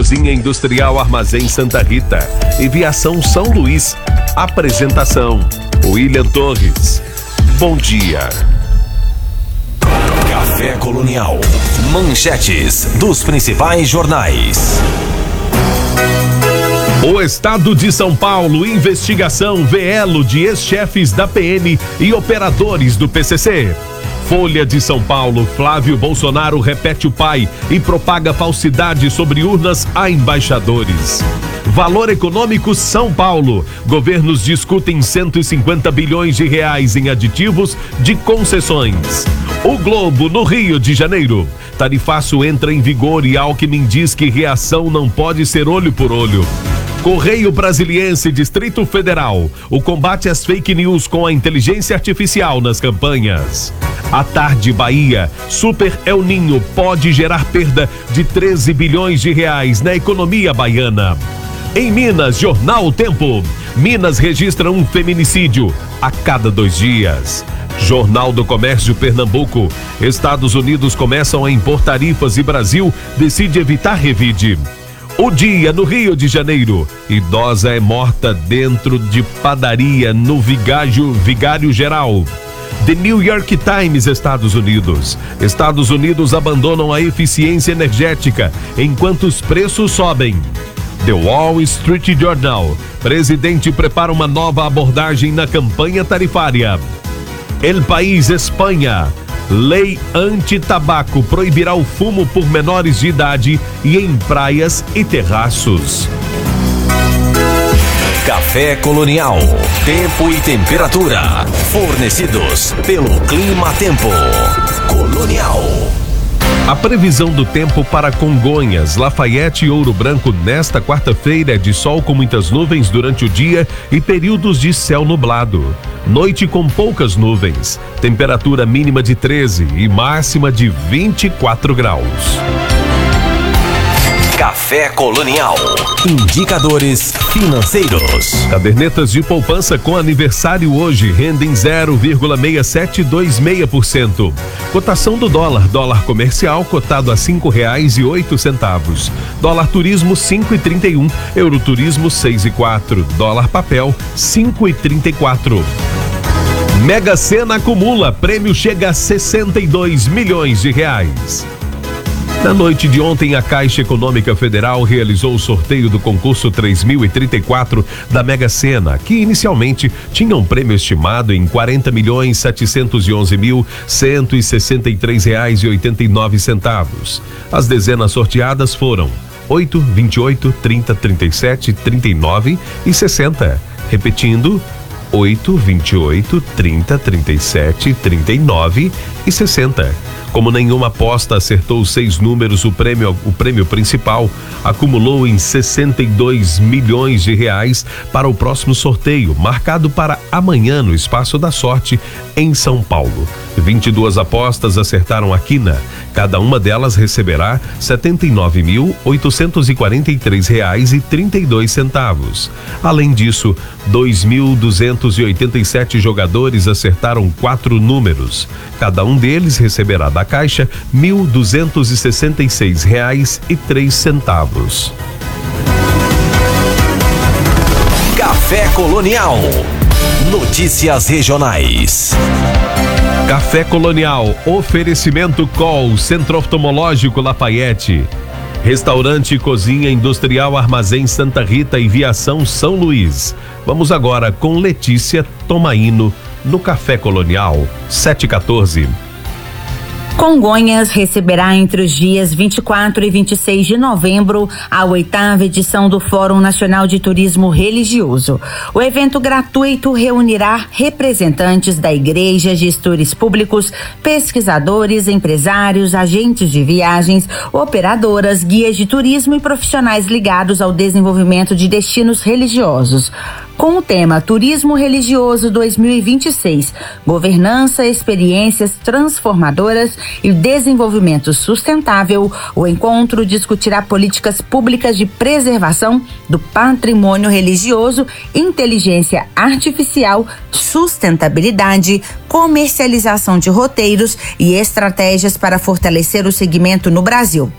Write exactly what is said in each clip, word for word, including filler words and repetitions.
Cozinha Industrial Armazém Santa Rita e Viação São Luís. Apresentação: William Torres. Bom dia. Café Colonial. Manchetes dos principais jornais. O Estado de São Paulo, investigação vê elo de ex-chefes da P M e operadores do P C C. Folha de São Paulo, Flávio Bolsonaro repete o pai e propaga falsidade sobre urnas a embaixadores. Valor Econômico São Paulo. Governos discutem cento e cinquenta bilhões de reais em aditivos de concessões. O Globo, no Rio de Janeiro. Tarifaço entra em vigor e Alckmin diz que reação não pode ser olho por olho. Correio Brasiliense, Distrito Federal. O combate às fake news com a inteligência artificial nas campanhas. À tarde, Bahia. Super El Ninho pode gerar perda de treze bilhões de reais na economia baiana. Em Minas, Jornal O Tempo. Minas registra um feminicídio a cada dois dias. Jornal do Comércio Pernambuco. Estados Unidos começam a impor tarifas e Brasil decide evitar revide. O Dia no Rio de Janeiro. Idosa é morta dentro de padaria no Vigário, Vigário Geral. The New York Times, Estados Unidos. Estados Unidos abandonam a eficiência energética enquanto os preços sobem. The Wall Street Journal. Presidente prepara uma nova abordagem na campanha tarifária. El País, Espanha. Lei anti-tabaco proibirá o fumo por menores de idade e em praias e terraços. Café Colonial. Tempo e temperatura. Fornecidos pelo Clima Tempo. Colonial. A previsão do tempo para Congonhas, Lafayette e Ouro Branco nesta quarta-feira é de sol com muitas nuvens durante o dia e períodos de céu nublado. Noite com poucas nuvens. Temperatura mínima de treze e máxima de vinte e quatro graus. Café Colonial. Indicadores financeiros. Cadernetas de poupança com aniversário hoje rendem zero vírgula seis sete dois seis por cento. Cotação do dólar. Dólar comercial cotado a cinco reais e oito centavos. Dólar turismo cinco e trinta e um. Euro turismo seis e quatro. Dólar papel cinco e trinta e quatro. Mega Sena acumula. Prêmio chega a sessenta e dois milhões de reais. Na noite de ontem, a Caixa Econômica Federal realizou o sorteio do concurso três mil e trinta e quatro da Mega Sena, que inicialmente tinha um prêmio estimado em quarenta milhões setecentos e onze mil cento e sessenta e três reais e oitenta e nove centavos. As dezenas sorteadas foram oito, vinte e oito, trinta, trinta e sete, trinta e nove e sessenta. Repetindo, oito, vinte e oito, trinta, trinta e sete, trinta e nove e sessenta. Como nenhuma aposta acertou os seis números, o prêmio, o prêmio principal acumulou em sessenta e dois milhões de reais para o próximo sorteio, marcado para amanhã no Espaço da Sorte, em São Paulo. vinte e duas apostas acertaram a quina. Cada uma delas receberá setenta e nove mil oitocentos e quarenta e três reais e trinta e dois centavos. Além disso, dois mil duzentos e oitenta e sete jogadores acertaram quatro números. Cada um deles receberá da Caixa mil duzentos e sessenta e seis reais e três centavos. Café Colonial. Notícias regionais. Café Colonial, oferecimento C O L, Centro Oftalmológico Lafayette. Restaurante e Cozinha Industrial Armazém Santa Rita e Viação São Luís. Vamos agora com Letícia Tomaino no Café Colonial, sete e quatorze. Congonhas receberá entre os dias vinte e quatro e vinte e seis de novembro a oitava edição do Fórum Nacional de Turismo Religioso. O evento gratuito reunirá representantes da igreja, gestores públicos, pesquisadores, empresários, agentes de viagens, operadoras, guias de turismo e profissionais ligados ao desenvolvimento de destinos religiosos. Com o tema Turismo Religioso dois mil e vinte e seis, Governança, Experiências Transformadoras e Desenvolvimento Sustentável, o encontro discutirá políticas públicas de preservação do patrimônio religioso, inteligência artificial, sustentabilidade, comercialização de roteiros e estratégias para fortalecer o segmento no Brasil.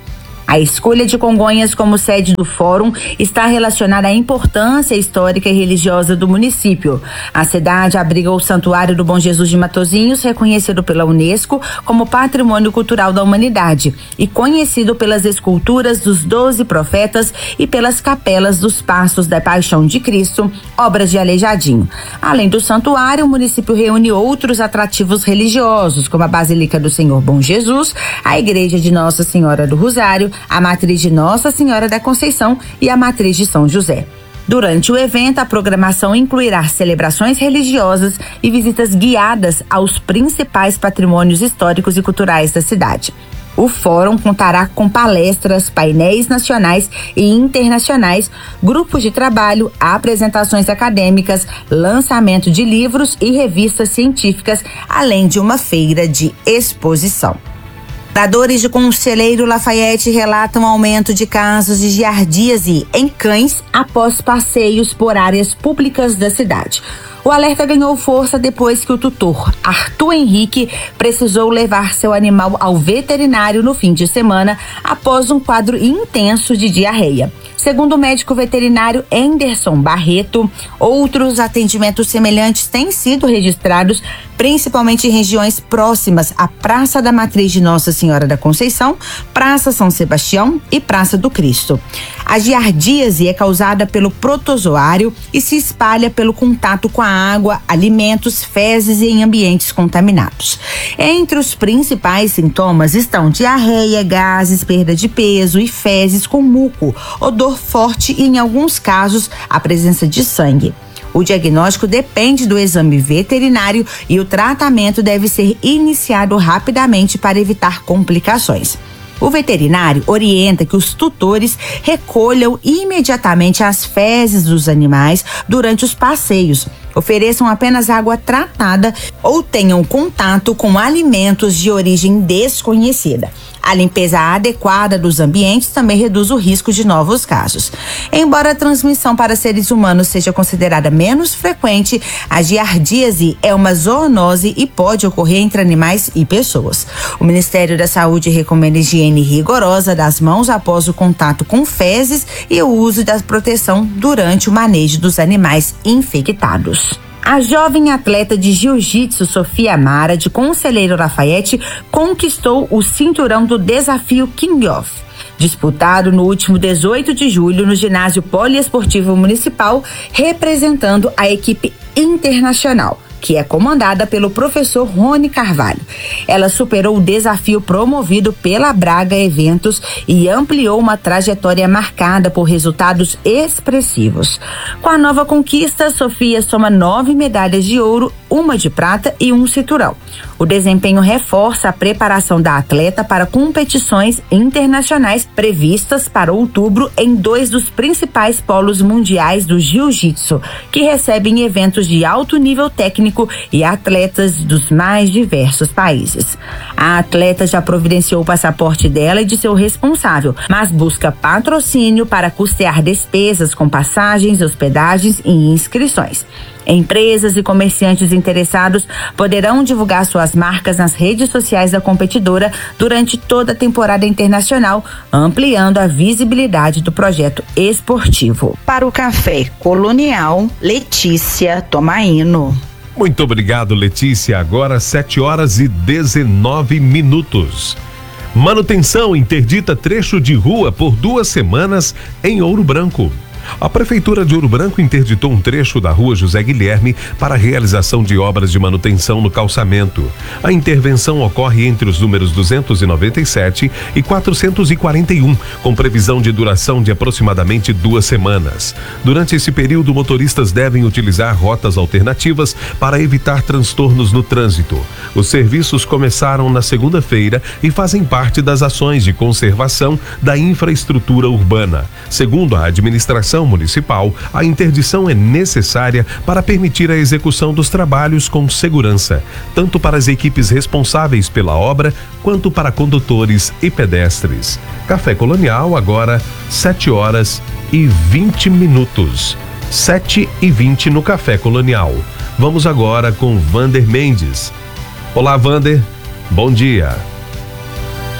A escolha de Congonhas como sede do fórum está relacionada à importância histórica e religiosa do município. A cidade abriga o Santuário do Bom Jesus de Matozinhos, reconhecido pela Unesco como Patrimônio Cultural da Humanidade e conhecido pelas esculturas dos doze profetas e pelas capelas dos Passos da Paixão de Cristo, obras de Aleijadinho. Além do santuário, o município reúne outros atrativos religiosos, como a Basílica do Senhor Bom Jesus, a Igreja de Nossa Senhora do Rosário, a Matriz de Nossa Senhora da Conceição e a Matriz de São José. Durante o evento, a programação incluirá celebrações religiosas e visitas guiadas aos principais patrimônios históricos e culturais da cidade. O fórum contará com palestras, painéis nacionais e internacionais, grupos de trabalho, apresentações acadêmicas, lançamento de livros e revistas científicas, além de uma feira de exposição. Moradores de Conselheiro Lafayette relatam aumento de casos de giardíase em cães após passeios por áreas públicas da cidade. O alerta ganhou força depois que o tutor Arthur Henrique precisou levar seu animal ao veterinário no fim de semana após um quadro intenso de diarreia. Segundo o médico veterinário Anderson Barreto, outros atendimentos semelhantes têm sido registrados, principalmente em regiões próximas à Praça da Matriz de Nossa Senhora da Conceição, Praça São Sebastião e Praça do Cristo. A giardíase é causada pelo protozoário e se espalha pelo contato com a água, alimentos, fezes e em ambientes contaminados. Entre os principais sintomas estão diarreia, gases, perda de peso e fezes com muco, odor forte e, em alguns casos, a presença de sangue. O diagnóstico depende do exame veterinário e o tratamento deve ser iniciado rapidamente para evitar complicações. O veterinário orienta que os tutores recolham imediatamente as fezes dos animais durante os passeios, ofereçam apenas água tratada ou tenham contato com alimentos de origem desconhecida. A limpeza adequada dos ambientes também reduz o risco de novos casos. Embora a transmissão para seres humanos seja considerada menos frequente, a giardíase é uma zoonose e pode ocorrer entre animais e pessoas. O Ministério da Saúde recomenda higiene rigorosa das mãos após o contato com fezes e o uso da proteção durante o manejo dos animais infectados. A jovem atleta de jiu-jitsu Sofia Amara, de Conselheiro Lafayette, conquistou o cinturão do Desafio King of, disputado no último dezoito de julho no ginásio poliesportivo municipal, representando a equipe internacional, que é comandada pelo professor Rony Carvalho. Ela superou o desafio promovido pela Braga Eventos e ampliou uma trajetória marcada por resultados expressivos. Com a nova conquista, Sofia soma nove medalhas de ouro, uma de prata e um cinturão. O desempenho reforça a preparação da atleta para competições internacionais previstas para outubro em dois dos principais polos mundiais do jiu-jitsu, que recebem eventos de alto nível técnico e atletas dos mais diversos países. A atleta já providenciou o passaporte dela e de seu responsável, mas busca patrocínio para custear despesas com passagens, hospedagens e inscrições. Empresas e comerciantes interessados poderão divulgar suas marcas nas redes sociais da competidora durante toda a temporada internacional, ampliando a visibilidade do projeto esportivo. Para o Café Colonial, Letícia Tomaino. Muito obrigado, Letícia. Agora sete horas e dezenove minutos. Manutenção interdita trecho de rua por duas semanas em Ouro Branco. A Prefeitura de Ouro Branco interditou um trecho da rua José Guilherme para a realização de obras de manutenção no calçamento. A intervenção ocorre entre os números duzentos e noventa e sete e quatrocentos e quarenta e um, com previsão de duração de aproximadamente duas semanas. Durante esse período, motoristas devem utilizar rotas alternativas para evitar transtornos no trânsito. Os serviços começaram na segunda-feira e fazem parte das ações de conservação da infraestrutura urbana. Segundo a administração municipal, a interdição é necessária para permitir a execução dos trabalhos com segurança, tanto para as equipes responsáveis pela obra, quanto para condutores e pedestres. Café Colonial, agora sete horas e vinte minutos. sete e vinte no Café Colonial. Vamos agora com Vander Mendes. Olá, Vander. Bom dia.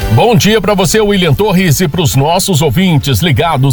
Bom dia para você, William Torres, e para os nossos ouvintes ligados